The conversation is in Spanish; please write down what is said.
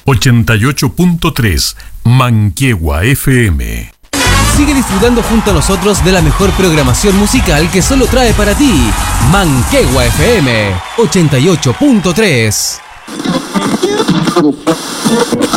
88.3 Manquehue FM. Sigue disfrutando junto a nosotros de la mejor programación musical que solo trae para ti Manquehue FM 88.3.